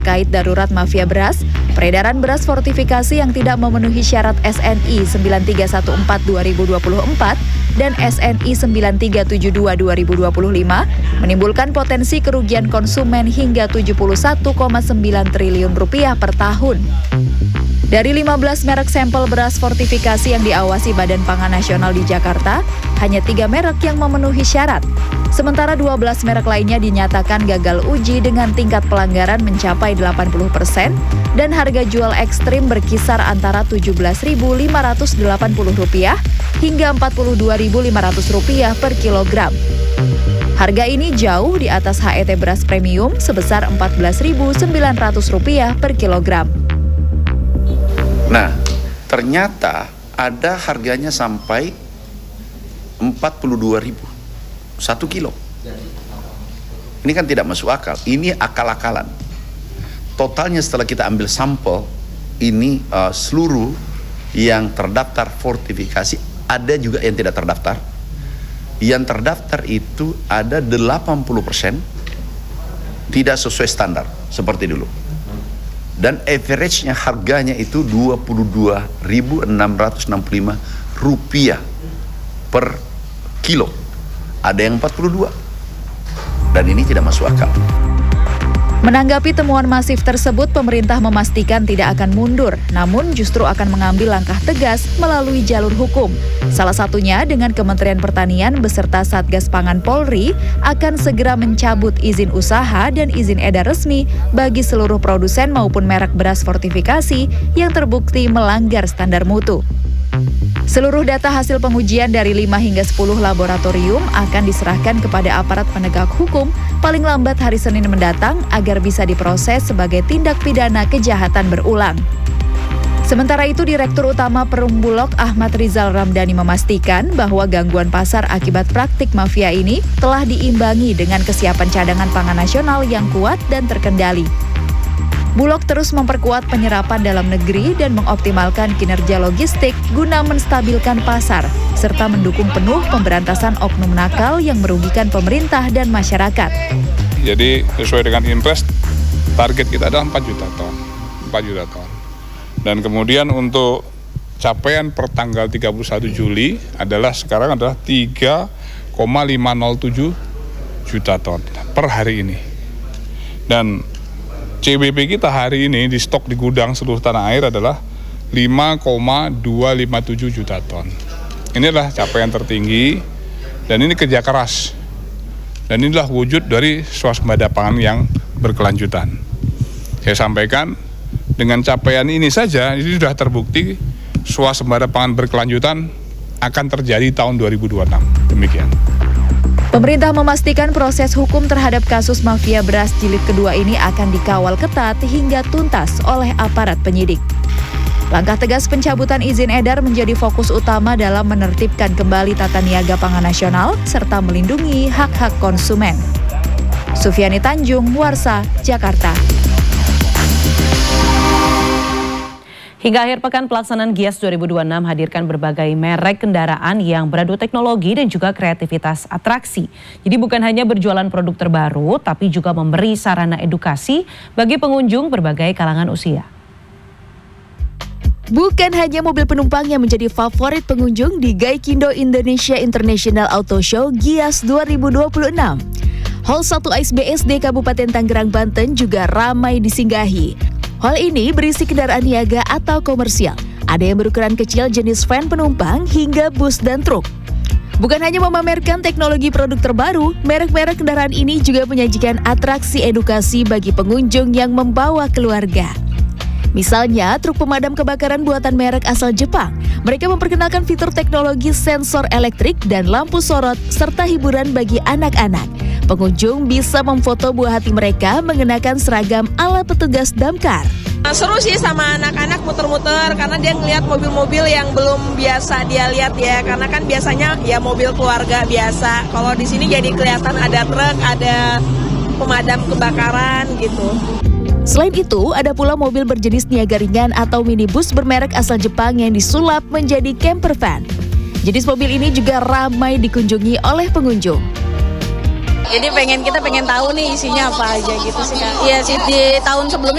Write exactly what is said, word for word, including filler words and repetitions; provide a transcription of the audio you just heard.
Terkait darurat mafia beras, peredaran beras fortifikasi yang tidak memenuhi syarat S N I sembilan tiga satu empat dua ribu dua puluh empat dan S N I sembilan tiga tujuh dua dua ribu dua puluh lima menimbulkan potensi kerugian konsumen hingga tujuh puluh satu koma sembilan triliun rupiah per tahun. Dari lima belas merek sampel beras fortifikasi yang diawasi Badan Pangan Nasional di Jakarta, hanya tiga merek yang memenuhi syarat. Sementara dua belas merek lainnya dinyatakan gagal uji dengan tingkat pelanggaran mencapai delapan puluh persen dan harga jual ekstrim berkisar antara tujuh belas ribu lima ratus delapan puluh rupiah hingga empat puluh dua ribu lima ratus rupiah per kilogram. Harga ini jauh di atas H E T beras premium sebesar empat belas ribu sembilan ratus rupiah per kilogram. Nah, ternyata ada harganya sampai empat puluh dua ribu satu kilo. Ini kan tidak masuk akal. Ini akal-akalan. Totalnya setelah kita ambil sampel, ini uh, seluruh yang terdaftar fortifikasi, ada juga yang tidak terdaftar. Yang terdaftar itu ada delapan puluh persen tidak sesuai standar seperti dulu. Dan average-nya harganya itu dua puluh dua ribu enam ratus enam puluh lima rupiah per kilo. Ada yang empat puluh dua. Dan ini tidak masuk akal. Menanggapi temuan masif tersebut, pemerintah memastikan tidak akan mundur, namun justru akan mengambil langkah tegas melalui jalur hukum. Salah satunya dengan Kementerian Pertanian beserta Satgas Pangan Polri akan segera mencabut izin usaha dan izin edar resmi bagi seluruh produsen maupun merek beras fortifikasi yang terbukti melanggar standar mutu. Seluruh data hasil pengujian dari lima hingga sepuluh laboratorium akan diserahkan kepada aparat penegak hukum paling lambat hari Senin mendatang agar bisa diproses sebagai tindak pidana kejahatan berulang. Sementara itu, Direktur Utama Perum Bulog Ahmad Rizal Ramdhani memastikan bahwa gangguan pasar akibat praktik mafia ini telah diimbangi dengan kesiapan cadangan pangan nasional yang kuat dan terkendali. Bulog terus memperkuat penyerapan dalam negeri dan mengoptimalkan kinerja logistik guna menstabilkan pasar, serta mendukung penuh pemberantasan oknum nakal yang merugikan pemerintah dan masyarakat. Jadi sesuai dengan impres, target kita adalah empat juta ton. empat juta ton. Dan kemudian untuk capaian per tanggal tiga puluh satu Juli adalah sekarang adalah tiga koma lima nol tujuh juta ton per hari ini. Dan C B P kita hari ini di stok di gudang seluruh tanah air adalah lima koma dua lima tujuh juta ton. Ini adalah capaian tertinggi dan ini kerja keras. Dan inilah wujud dari swasembada pangan yang berkelanjutan. Saya sampaikan, dengan capaian ini saja, ini sudah terbukti swasembada pangan berkelanjutan akan terjadi tahun dua ribu dua puluh enam. Demikian. Pemerintah memastikan proses hukum terhadap kasus mafia beras jilid kedua ini akan dikawal ketat hingga tuntas oleh aparat penyidik. Langkah tegas pencabutan izin edar menjadi fokus utama dalam menertibkan kembali tata niaga pangan nasional serta melindungi hak-hak konsumen. Sufiani Tanjung, Warsa, Jakarta. Hingga akhir pekan pelaksanaan Gias dua ribu dua puluh enam hadirkan berbagai merek kendaraan yang beradu teknologi dan juga kreativitas atraksi. Jadi bukan hanya berjualan produk terbaru, tapi juga memberi sarana edukasi bagi pengunjung berbagai kalangan usia. Bukan hanya mobil penumpang yang menjadi favorit pengunjung di Gaikindo Indonesia International Auto Show Gias dua ribu dua puluh enam. Hall satu A I S B S D Kabupaten Tangerang, Banten juga ramai disinggahi. Hall ini berisi kendaraan niaga atau komersial. Ada yang berukuran kecil jenis van penumpang hingga bus dan truk. Bukan hanya memamerkan teknologi produk terbaru, merek-merek kendaraan ini juga menyajikan atraksi edukasi bagi pengunjung yang membawa keluarga. Misalnya, truk pemadam kebakaran buatan merek asal Jepang. Mereka memperkenalkan fitur teknologi sensor elektrik dan lampu sorot, serta hiburan bagi anak-anak. Pengunjung bisa memfoto buah hati mereka mengenakan seragam ala petugas damkar. Seru sih sama anak-anak muter-muter karena dia ngeliat mobil-mobil yang belum biasa dia lihat ya. Karena kan biasanya ya mobil keluarga biasa. Kalau di sini jadi kelihatan ada truk, ada pemadam kebakaran gitu. Selain itu, ada pula mobil berjenis niaga ringan atau minibus bermerek asal Jepang yang disulap menjadi camper van. Jenis mobil ini juga ramai dikunjungi oleh pengunjung. Jadi pengen kita pengen tahu nih isinya apa aja gitu sih Kak. Iya sih, di tahun sebelumnya